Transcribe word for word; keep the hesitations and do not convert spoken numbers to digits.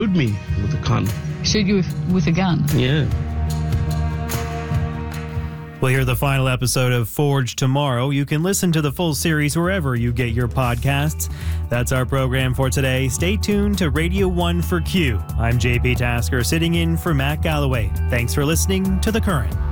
Shoot me with a gun. Shoot you with, with a gun? Yeah. We'll hear the final episode of Forge tomorrow. You can listen to the full series wherever you get your podcasts. That's our program for today. Stay tuned to Radio one for Q. I'm J P Tasker, sitting in for Matt Galloway. Thanks for listening to The Current.